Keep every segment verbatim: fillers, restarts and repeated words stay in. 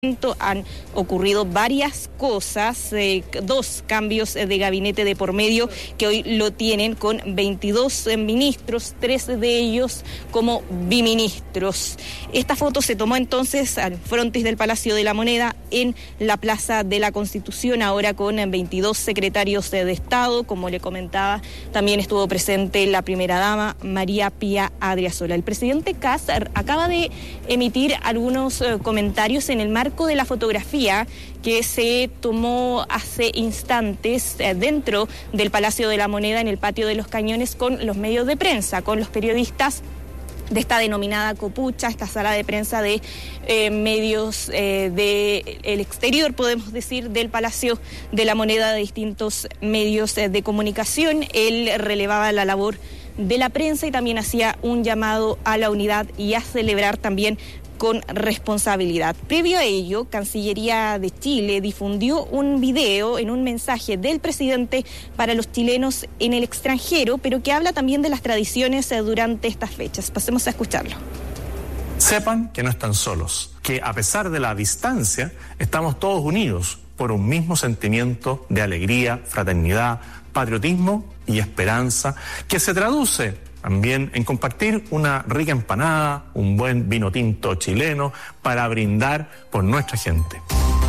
Han ocurrido varias cosas, eh, dos cambios de gabinete de por medio que hoy lo tienen con veintidós ministros, tres de ellos como biministros. Esta foto se tomó entonces al frontis del Palacio de la Moneda en la Plaza de la Constitución, ahora con veintidós secretarios de Estado. Como le comentaba, también estuvo presente la primera dama María Pía Adriasola. El presidente Kast acaba de emitir algunos eh, comentarios en el marco de la fotografía que se tomó hace instantes eh, dentro del Palacio de la Moneda, en el Patio de los Cañones, con los medios de prensa, con los periodistas de esta denominada copucha, esta sala de prensa de eh, medios eh, del exterior, podemos decir, del Palacio de la Moneda, de distintos medios eh, de comunicación. Él relevaba la labor de la prensa y también hacía un llamado a la unidad y a celebrar también con responsabilidad. Previo a ello, Cancillería de Chile difundió un video en un mensaje del presidente para los chilenos en el extranjero, pero que habla también de las tradiciones durante estas fechas. Pasemos a escucharlo. Sepan que no están solos, que a pesar de la distancia, estamos todos unidos por un mismo sentimiento de alegría, fraternidad, patriotismo y esperanza, que se traduce también en compartir una rica empanada, un buen vino tinto chileno para brindar por nuestra gente.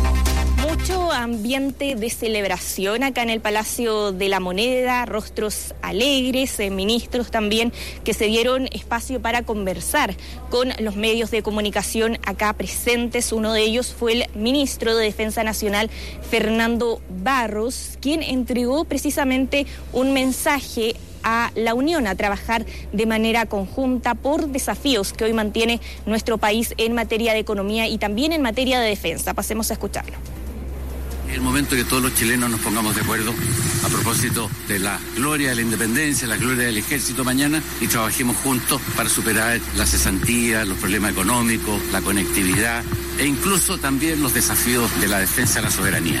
Mucho ambiente de celebración acá en el Palacio de la Moneda, rostros alegres, eh, ministros también que se dieron espacio para conversar con los medios de comunicación acá presentes. Uno de ellos fue el ministro de Defensa Nacional, Fernando Barros, quien entregó precisamente un mensaje a la Unión a trabajar de manera conjunta por desafíos que hoy mantiene nuestro país en materia de economía y también en materia de defensa. Pasemos a escucharlo. Es el momento que todos los chilenos nos pongamos de acuerdo a propósito de la gloria de la independencia, la gloria del ejército mañana, y trabajemos juntos para superar la cesantía, los problemas económicos, la conectividad e incluso también los desafíos de la defensa de la soberanía.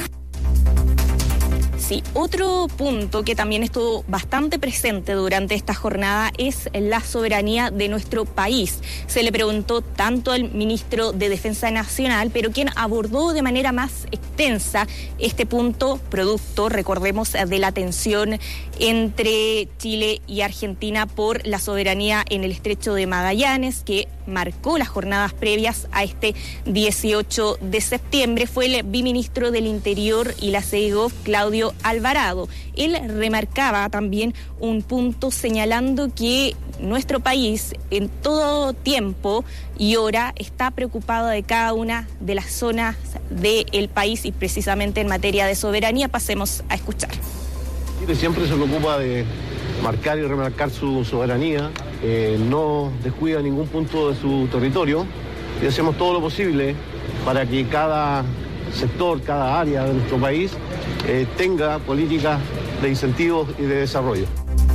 Sí, otro punto que también estuvo bastante presente durante esta jornada es la soberanía de nuestro país. Se le preguntó tanto al ministro de Defensa Nacional, pero quien abordó de manera más extensa este punto, producto, recordemos, de la tensión entre Chile y Argentina por la soberanía en el Estrecho de Magallanes, que marcó las jornadas previas a este dieciocho de septiembre, fue el biministro del Interior y la CEGOV, Claudio Alvarado. Él remarcaba también un punto señalando que nuestro país en todo tiempo y hora está preocupado de cada una de las zonas del país y precisamente en materia de soberanía. Pasemos a escuchar. Chile siempre se preocupa de marcar y remarcar su soberanía, eh, no descuida ningún punto de su territorio y hacemos todo lo posible para que cada sector, cada área de nuestro país eh, tenga políticas de incentivos y de desarrollo.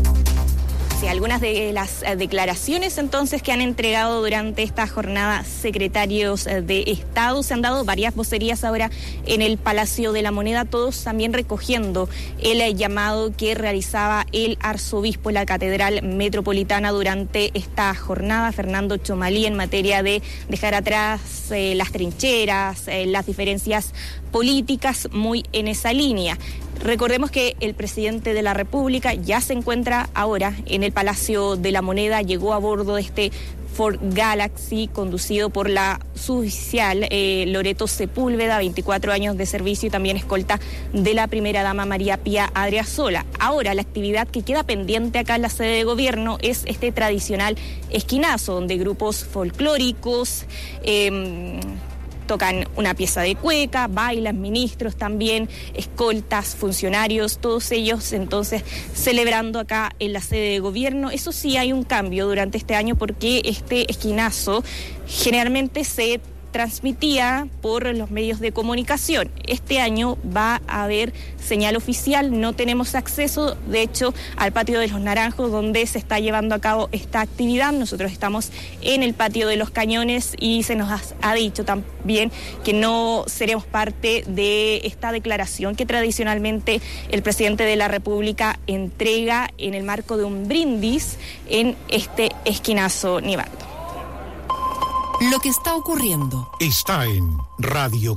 Sí, algunas de las declaraciones entonces que han entregado durante esta jornada secretarios de Estado. Se han dado varias vocerías ahora en el Palacio de la Moneda, todos también recogiendo el llamado que realizaba el arzobispo de la Catedral Metropolitana durante esta jornada, Fernando Chomalí, en materia de dejar atrás eh, las trincheras, eh, las diferencias políticas, muy en esa línea. Recordemos que el presidente de la República ya se encuentra ahora en el Palacio de la Moneda, llegó a bordo de este Ford Galaxy conducido por la suboficial eh, Loreto Sepúlveda, veinticuatro años de servicio y también escolta de la primera dama María Pía Adriasola. Ahora la actividad que queda pendiente acá en la sede de gobierno es este tradicional esquinazo, donde grupos folclóricos eh, tocan una pieza de cueca, bailan ministros también, escoltas, funcionarios, todos ellos entonces celebrando acá en la sede de gobierno. Eso sí, hay un cambio durante este año porque este esquinazo generalmente se transmitía por los medios de comunicación. Este año va a haber señal oficial, no tenemos acceso, de hecho, al Patio de los Naranjos, donde se está llevando a cabo esta actividad. Nosotros estamos en el Patio de los Cañones y se nos ha, ha dicho también que no seremos parte de esta declaración que tradicionalmente el presidente de la República entrega en el marco de un brindis en este esquinazo, Nivaldo. Lo que está ocurriendo está en Radio